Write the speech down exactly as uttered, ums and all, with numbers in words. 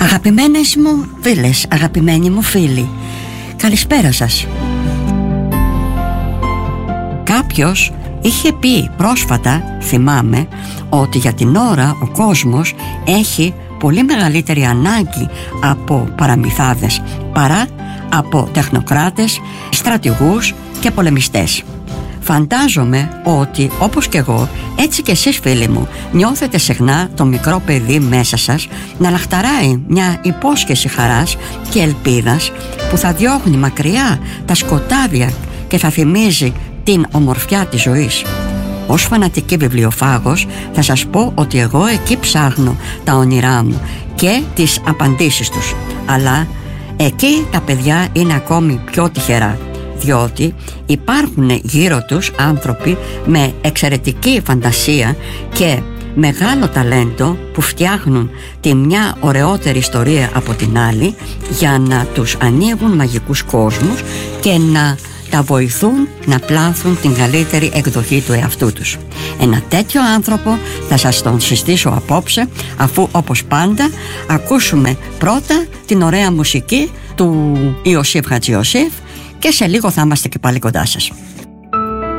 Αγαπημένες μου φίλες, αγαπημένοι μου φίλοι, καλησπέρα σας. Κάποιος είχε πει πρόσφατα, θυμάμαι, ότι για την ώρα ο κόσμος έχει πολύ μεγαλύτερη ανάγκη από παραμυθάδες παρά από τεχνοκράτες, στρατηγούς και πολεμιστές. Φαντάζομαι ότι όπως και εγώ, έτσι και εσείς φίλοι μου, νιώθετε συχνά το μικρό παιδί μέσα σας να λαχταράει μια υπόσχεση χαράς και ελπίδας που θα διώχνει μακριά τα σκοτάδια και θα θυμίζει την ομορφιά της ζωής. Ως φανατική βιβλιοφάγος θα σας πω ότι εγώ εκεί ψάχνω τα όνειρά μου και τις απαντήσεις τους. Αλλά εκεί τα παιδιά είναι ακόμη πιο τυχερά, διότι υπάρχουν γύρω τους άνθρωποι με εξαιρετική φαντασία και μεγάλο ταλέντο που φτιάχνουν τη μια ωραιότερη ιστορία από την άλλη για να τους ανοίγουν μαγικούς κόσμους και να τα βοηθούν να πλάθουν την καλύτερη εκδοχή του εαυτού τους. Ένα τέτοιο άνθρωπο θα σας τον συστήσω απόψε, αφού όπως πάντα ακούσουμε πρώτα την ωραία μουσική του Ιωσήφ Χατζιωσήφ και σε λίγο θα είμαστε και πάλι κοντά σας.